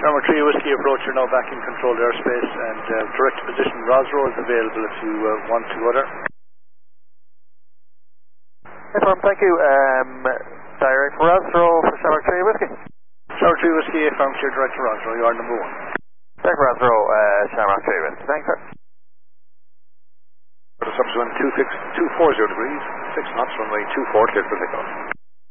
Number 3 Whiskey approach, you're now back in controlled airspace, and direct position Rosrow is available if you want to go there. Affirm, thank you. Direct Rosrow for Shamrock 3 Whiskey. Shamrock 3 Whiskey, affirm clear direct to Rosrow, you are number 1. Direct Rosrow, Shamrock 3 Whiskey. Thanks, sir. For the subsequent 240 degrees, 6 knots, runway 24, clear for takeoff.